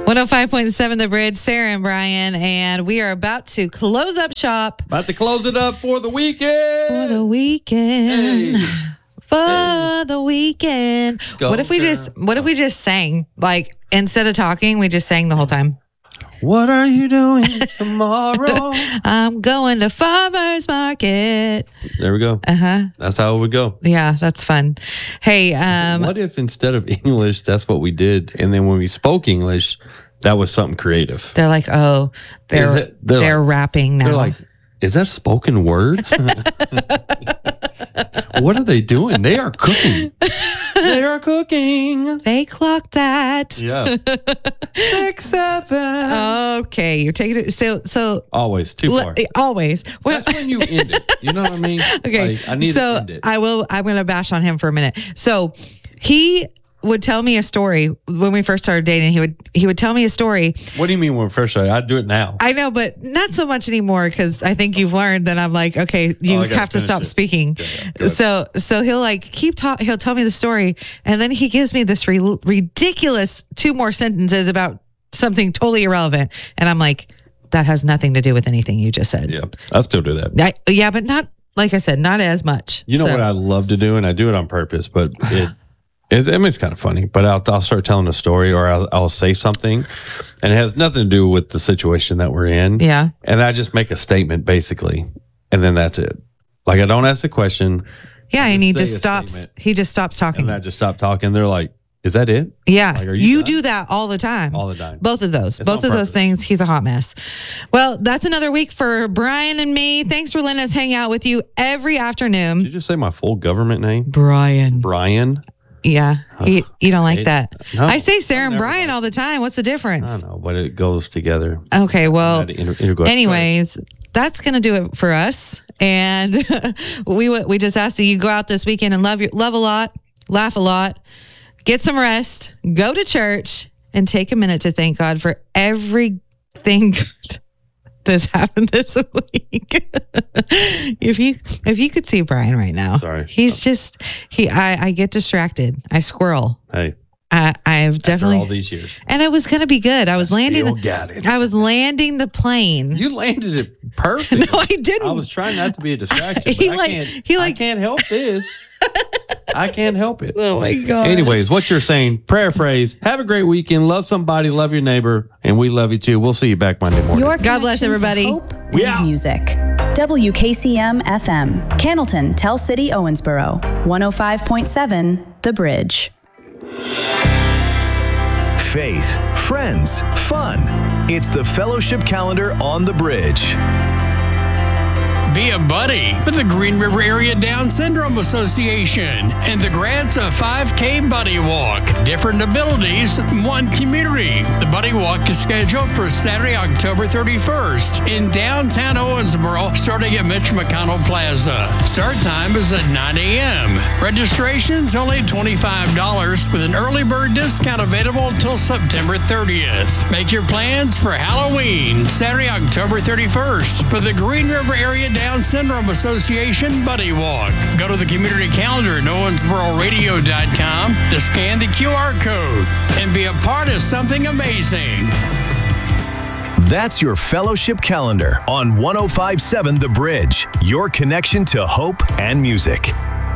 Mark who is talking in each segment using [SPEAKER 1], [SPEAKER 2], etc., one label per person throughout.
[SPEAKER 1] 105.7 The Bridge, Sarah and Brian, and we are about to close up shop.
[SPEAKER 2] About to close it up for the weekend.
[SPEAKER 1] For the weekend.
[SPEAKER 2] Hey.
[SPEAKER 1] For the weekend.
[SPEAKER 2] Go,
[SPEAKER 1] What if we just sang? Like, instead of talking, we just sang the whole time.
[SPEAKER 2] What are you doing tomorrow?
[SPEAKER 1] I'm going to farmer's market.
[SPEAKER 2] There we go. That's how it would go.
[SPEAKER 1] Yeah, that's fun. Hey,
[SPEAKER 2] what if instead of English, that's what we did, and then when we spoke English, that was something creative?
[SPEAKER 1] they're like, oh, they're
[SPEAKER 2] like,
[SPEAKER 1] rapping now.
[SPEAKER 2] They're like, is that spoken word? What are they doing? They are cooking. They are cooking.
[SPEAKER 1] They clocked that.
[SPEAKER 2] Yeah. 6, 7.
[SPEAKER 1] Okay, you're taking it. So
[SPEAKER 2] Always too far.
[SPEAKER 1] Always. Well,
[SPEAKER 2] That's when you end it. You know what I mean?
[SPEAKER 1] okay.
[SPEAKER 2] Like, I need to end it.
[SPEAKER 1] I'm going to bash on him for a minute. So he would tell me a story when we first started dating. He would tell me a story.
[SPEAKER 2] What do you mean when we first started? I'd do it now.
[SPEAKER 1] I know, but not so much anymore because I think you've learned that I'm like, okay, you have to stop speaking.
[SPEAKER 2] Yeah.
[SPEAKER 1] So he'll like he'll tell me the story, and then he gives me this ridiculous 2 more sentences about something totally irrelevant, and I'm like, that has nothing to do with anything you just said.
[SPEAKER 2] Yeah, I still do that.
[SPEAKER 1] Yeah, but not, like I said, not as much.
[SPEAKER 2] You know what I love to do, and I do it on purpose, but it's kind of funny, but I'll start telling a story, or I'll say something, and it has nothing to do with the situation that we're in.
[SPEAKER 1] Yeah.
[SPEAKER 2] And I just make a statement, basically, and then that's it. Like, I don't ask a question.
[SPEAKER 1] Yeah, and he just stops. He just stops talking.
[SPEAKER 2] And I just stop talking. They're like, is that it?
[SPEAKER 1] Yeah.
[SPEAKER 2] Like,
[SPEAKER 1] you do that all the time.
[SPEAKER 2] All the time.
[SPEAKER 1] Both of those. Both of those things. He's a hot mess. Well, that's another week for Brian and me. Thanks for letting us hang out with you every afternoon.
[SPEAKER 2] Did you just say my full government name?
[SPEAKER 1] Brian. Yeah. You don't like that.
[SPEAKER 2] No,
[SPEAKER 1] I say Sarah and Brian all the time. What's the difference?
[SPEAKER 2] I know, but it goes together.
[SPEAKER 1] Okay, well,
[SPEAKER 2] anyways,
[SPEAKER 1] that's going to do it for us. And we just asked that you go out this weekend and love a lot, laugh a lot, get some rest, go to church, and take a minute to thank God for everything good that's happened this week. If you could see Brian right now,
[SPEAKER 2] sorry,
[SPEAKER 1] he's just I get distracted. I squirrel.
[SPEAKER 2] Hey,
[SPEAKER 1] I've definitely
[SPEAKER 2] all these years,
[SPEAKER 1] and it was going to be good. I was landing the plane.
[SPEAKER 2] You landed it perfect.
[SPEAKER 1] No, I didn't.
[SPEAKER 2] I was trying not to be a distraction. I can't help this. I can't help it.
[SPEAKER 1] Oh my God.
[SPEAKER 2] Anyways, what you're saying, prayer phrase, have a great weekend. Love somebody, love your neighbor, and we love you too. We'll see you back Monday morning.
[SPEAKER 1] God bless everybody.
[SPEAKER 3] Hope and music. WKCM FM, Cannleton, Tell City, Owensboro. 105.7 The Bridge.
[SPEAKER 4] Faith, friends, fun. It's the Fellowship Calendar on The Bridge.
[SPEAKER 5] Be a buddy with the Green River Area Down Syndrome Association and the grants of 5K Buddy Walk. Different abilities, one community. The Buddy Walk is scheduled for Saturday, October 31st in downtown Owensboro, starting at Mitch McConnell Plaza. Start time is at 9 a.m. Registration's only $25 with an early bird discount available until September 30th. Make your plans for Halloween, Saturday, October 31st for the Green River Area Down Syndrome Association Buddy Walk. Go to the community calendar at owensbororadio.com to scan the QR code and be a part of something amazing.
[SPEAKER 4] That's your Fellowship Calendar on 105.7 The Bridge, your connection to hope and music.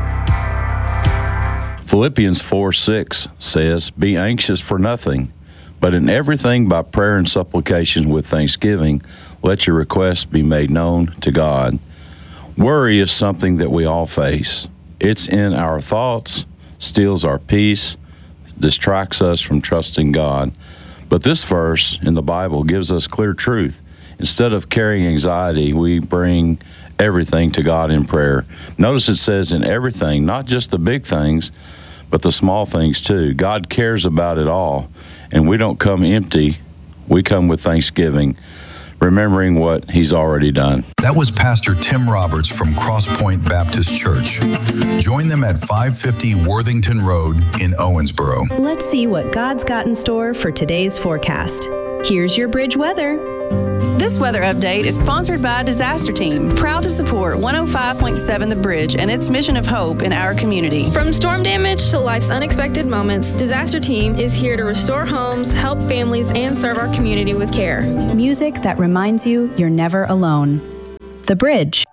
[SPEAKER 6] Philippians 4:6 says, "Be anxious for nothing, but in everything by prayer and supplication with thanksgiving, let your requests be made known to God." Worry is something that we all face. It's in our thoughts, steals our peace, distracts us from trusting God. But this verse in the Bible gives us clear truth. Instead of carrying anxiety, we bring everything to God in prayer. Notice it says in everything, not just the big things, but the small things too. God cares about it all, and we don't come empty. We come with thanksgiving, remembering what He's already done.
[SPEAKER 7] That was Pastor Tim Roberts from Cross Point Baptist Church. Join them at 550 Worthington Road in Owensboro.
[SPEAKER 3] Let's see what God's got in store for today's forecast. Here's your bridge weather.
[SPEAKER 8] This weather update is sponsored by Disaster Team, proud to support 105.7 The Bridge and its mission of hope in our community.
[SPEAKER 9] From storm damage to life's unexpected moments, Disaster Team is here to restore homes, help families, and serve our community with care.
[SPEAKER 3] Music that reminds you you're never alone. The Bridge.